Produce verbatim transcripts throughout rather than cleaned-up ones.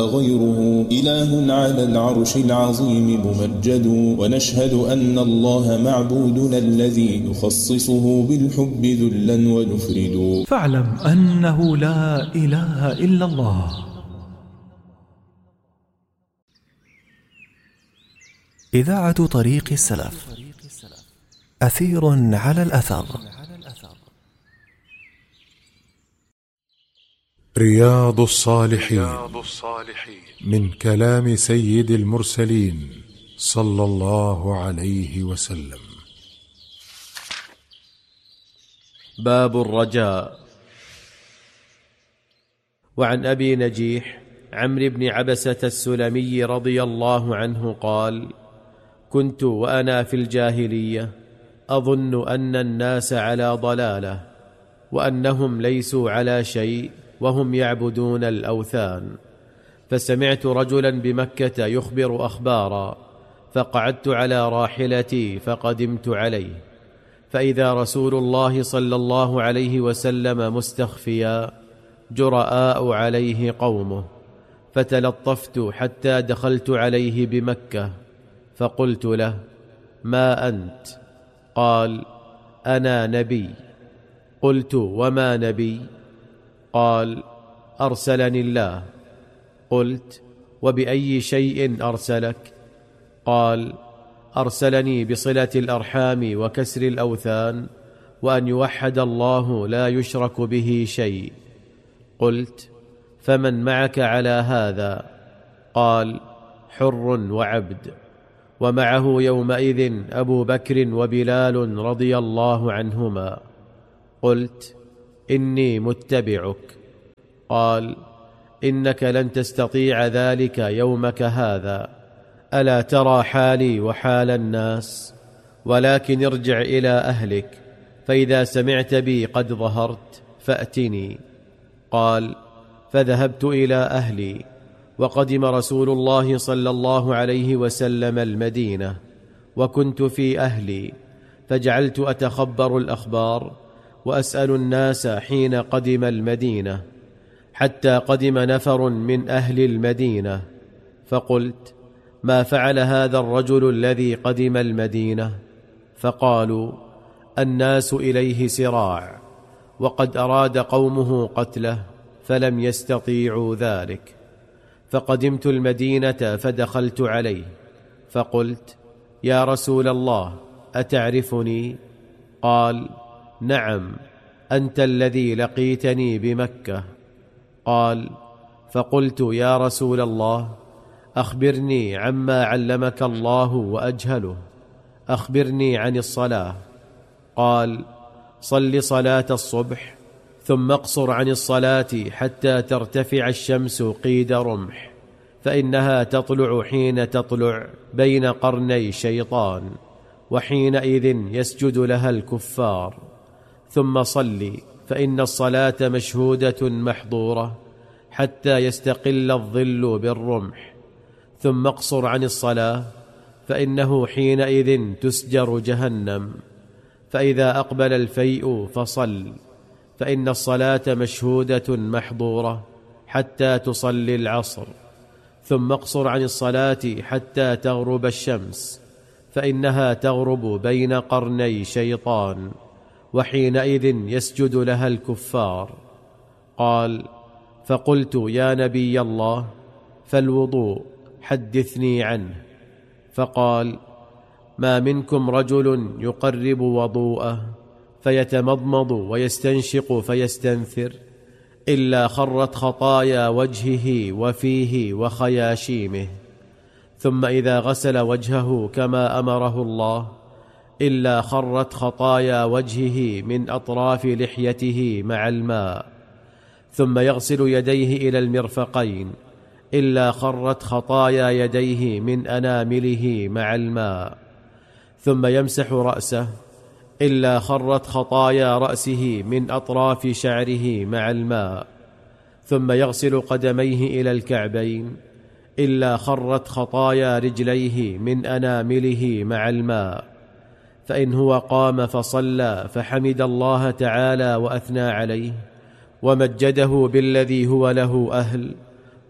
غيره إله على العرش العظيم ممجد، ونشهد أن الله معبودنا الذي نخصصه بالحب ذلا ونفرد. فاعلم أنه لا إله إلا الله. إذاعة طريق السلف، أثير على الأثر. رياض الصالحين من كلام سيد المرسلين صلى الله عليه وسلم. باب الرجاء. وعن أبي نجيح عمرو بن عبسة السلمي رضي الله عنه قال: كنت وأنا في الجاهلية أظن أن الناس على ضلالة، وأنهم ليسوا على شيء وهم يعبدون الأوثان، فسمعت رجلا بمكة يخبر أخبارا، فقعدت على راحلتي فقدمت عليه، فإذا رسول الله صلى الله عليه وسلم مستخفيا، جرآء عليه قومه، فتلطفت حتى دخلت عليه بمكة، فقلت له: ما أنت؟ قال: أنا نبي. قلت: وما نبي؟ قال: أرسلني الله. قلت: وبأي شيء أرسلك؟ قال: أرسلني بصلة الأرحام وكسر الأوثان، وأن يوحد الله لا يشرك به شيء. قلت: فمن معك على هذا؟ قال: حر وعبد، ومعه يومئذ أبو بكر وبلال رضي الله عنهما. قلت: إني متبعك. قال: إنك لن تستطيع ذلك يومك هذا، ألا ترى حالي وحال الناس؟ ولكن ارجع إلى أهلك، فإذا سمعت بي قد ظهرت فأتني. قال: فذهبت إلى أهلي، وقدم رسول الله صلى الله عليه وسلم المدينة، وكنت في أهلي، فجعلت أتخبر الأخبار وأسأل الناس حين قدم المدينة، حتى قدم نفر من أهل المدينة، فقلت: ما فعل هذا الرجل الذي قدم المدينة؟ فقالوا: الناس إليه سراع، وقد أراد قومه قتله فلم يستطيعوا ذلك. فقدمت المدينة فدخلت عليه، فقلت: يا رسول الله، أتعرفني؟ قال: نعم، أنت الذي لقيتني بمكة. قال: فقلت: يا رسول الله، أخبرني عما علمك الله وأجهله، أخبرني عن الصلاة. قال: صل صلاة الصبح، ثم اقصر عن الصلاة حتى ترتفع الشمس قيد رمح، فإنها تطلع حين تطلع بين قرني شيطان، وحينئذ يسجد لها الكفار. ثم صل، فإن الصلاة مشهودة محظورة حتى يستقل الظل بالرمح. ثم اقصر عن الصلاة، فإنه حينئذ تسجر جهنم. فإذا أقبل الفيء فصل، فإن الصلاة مشهودة محظورة حتى تصلي العصر. ثم اقصر عن الصلاة حتى تغرب الشمس، فإنها تغرب بين قرني شيطان، وحينئذ يسجد لها الكفار. قال: فقلت: يا نبي الله، فالوضوء حدثني عنه. فقال: ما منكم رجل يقرب وضوءه فيتمضمض ويستنشق فيستنثر إلا خرت خطايا وجهه وفيه وخياشيمه، ثم إذا غسل وجهه كما أمره الله إلا خرت خطايا وجهه من أطراف لحيته مع الماء، ثم يغسل يديه إلى المرفقين إلا خرت خطايا يديه من أنامله مع الماء، ثم يمسح رأسه إلا خرت خطايا رأسه من أطراف شعره مع الماء، ثم يغسل قدميه إلى الكعبين إلا خرت خطايا رجليه من أنامله مع الماء. فإن هو قام فصلى فحمد الله تعالى وأثنى عليه ومجده بالذي هو له أهل،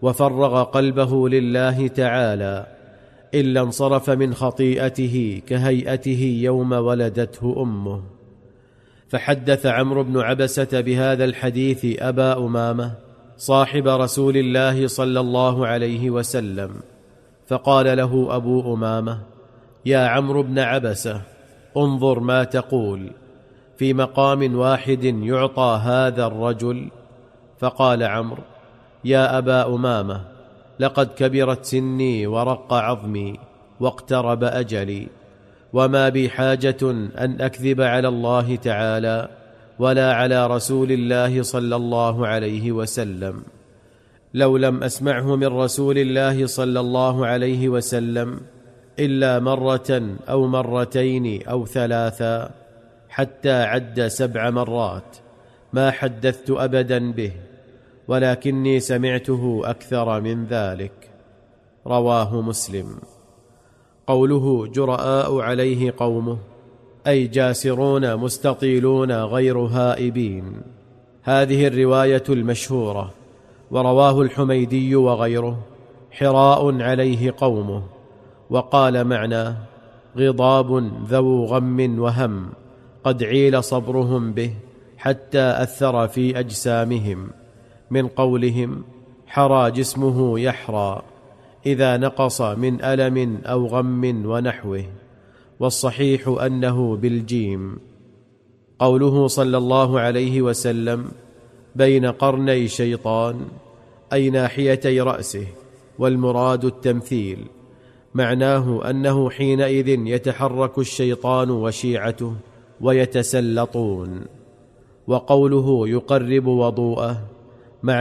وفرغ قلبه لله تعالى إلا انصرف من خطيئته كهيئته يوم ولدته أمه. فحدث عمرو بن عبسة بهذا الحديث أبا أمامة صاحب رسول الله صلى الله عليه وسلم، فقال له أبو أمامة: يا عمرو بن عبسة، انظر ما تقول، في مقام واحد يعطى هذا الرجل. فقال عمرو: يا أبا أمامة، لقد كبرت سني ورق عظمي واقترب أجلي، وما بي حاجة أن أكذب على الله تعالى ولا على رسول الله صلى الله عليه وسلم. لو لم أسمعه من رسول الله صلى الله عليه وسلم إلا مرة أو مرتين أو ثلاثا حتى عد سبع مرات ما حدثت أبدا به، ولكني سمعته أكثر من ذلك. رواه مسلم. قوله جرآء عليه قومه أي جاسرون مستطيلون غير هائبين، هذه الرواية المشهورة. ورواه الحميدي وغيره حراء عليه قومه، وقال معناه غضاب ذو غم وهم قد عيل صبرهم به حتى أثر في أجسامهم، من قولهم حرى جسمه يحرى إذا نقص من ألم أو غم ونحوه، والصحيح أنه بالجيم. قوله صلى الله عليه وسلم بين قرني شيطان أي ناحيتي رأسه، والمراد التمثيل، معناه أنه حينئذ يتحرك الشيطان وشيعته ويتسلطون. وقوله يقرب وضوءه